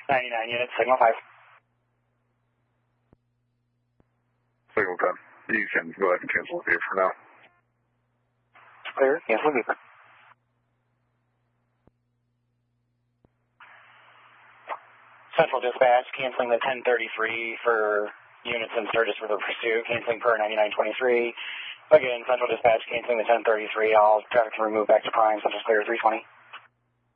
99 units, signal 5. Signal 10. You can go ahead and cancel the beeper for now. Clear, cancel the beeper. Central dispatch, canceling the 1033 for units in Sturgis for the pursuit, canceling per 9923. Again, central dispatch, canceling the 1033. All traffic can remove back to prime, Central's clear 320.